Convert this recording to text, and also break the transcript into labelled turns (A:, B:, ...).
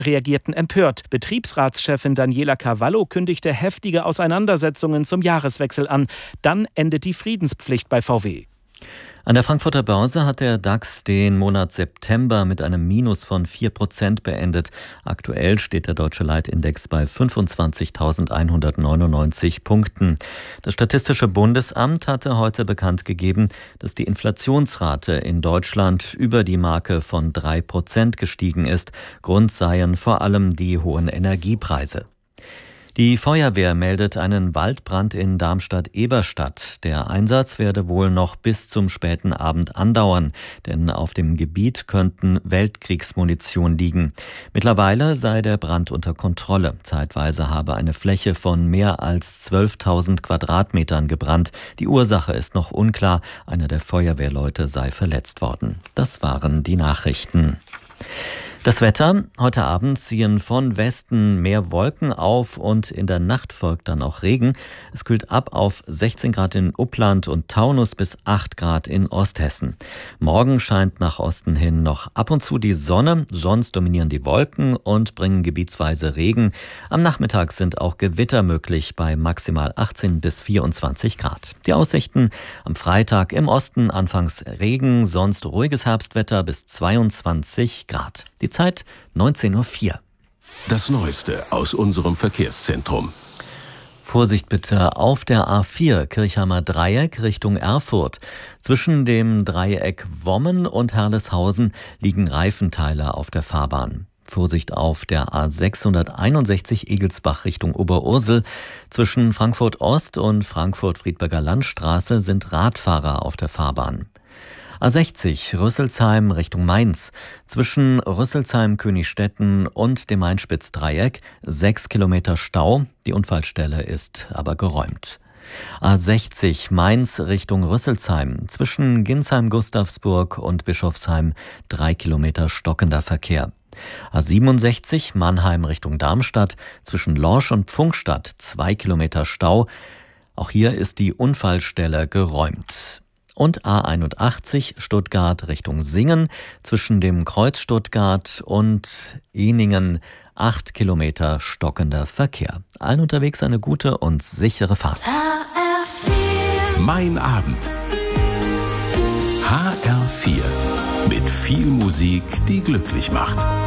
A: reagierten empört. Betriebsratschefin Daniela Cavallo kündigte heftige Auseinandersetzungen zum Jahreswechsel an. Dann endet die Friedenspflicht bei VW.
B: An der Frankfurter Börse hat der DAX den Monat September mit einem Minus von 4% beendet. Aktuell steht der deutsche Leitindex bei 25.199 Punkten. Das Statistische Bundesamt hatte heute bekannt gegeben, dass die Inflationsrate in Deutschland über die Marke von 3% gestiegen ist. Grund seien vor allem die hohen Energiepreise. Die Feuerwehr meldet einen Waldbrand in Darmstadt-Eberstadt. Der Einsatz werde wohl noch bis zum späten Abend andauern, denn auf dem Gebiet könnten Weltkriegsmunition liegen. Mittlerweile sei der Brand unter Kontrolle. Zeitweise habe eine Fläche von mehr als 12.000 Quadratmetern gebrannt. Die Ursache ist noch unklar. Einer der Feuerwehrleute sei verletzt worden. Das waren die Nachrichten. Das Wetter: Heute Abend ziehen von Westen mehr Wolken auf und in der Nacht folgt dann auch Regen. Es kühlt ab auf 16 Grad in Uppland und Taunus bis 8 Grad in Osthessen. Morgen scheint nach Osten hin noch ab und zu die Sonne, sonst dominieren die Wolken und bringen gebietsweise Regen. Am Nachmittag sind auch Gewitter möglich bei maximal 18 bis 24 Grad. Die Aussichten: am Freitag im Osten anfangs Regen, sonst ruhiges Herbstwetter bis 22 Grad. Die Zeit 19:04 Uhr.
C: Das Neueste aus unserem Verkehrszentrum.
B: Vorsicht bitte auf der A4 Kirchheimer Dreieck Richtung Erfurt. Zwischen dem Dreieck Wommen und Herleshausen liegen Reifenteile auf der Fahrbahn. Vorsicht auf der A661 Egelsbach Richtung Oberursel. Zwischen Frankfurt Ost und Frankfurt-Friedberger Landstraße sind Radfahrer auf der Fahrbahn. A60 Rüsselsheim Richtung Mainz. Zwischen Rüsselsheim-Königstetten und dem Main-Spitz-Dreieck 6 Kilometer Stau. Die Unfallstelle ist aber geräumt. A60 Mainz Richtung Rüsselsheim. Zwischen Ginsheim-Gustavsburg und Bischofsheim 3 Kilometer stockender Verkehr. A67 Mannheim Richtung Darmstadt. Zwischen Lorsch und Pfungstadt 2 Kilometer Stau. Auch hier ist die Unfallstelle geräumt. Und A81 Stuttgart Richtung Singen, zwischen dem Kreuz Stuttgart und Ehningen 8 Kilometer stockender Verkehr. Allen unterwegs eine gute und sichere Fahrt.
C: Mein Abend. HR4. Mit viel Musik, die glücklich macht.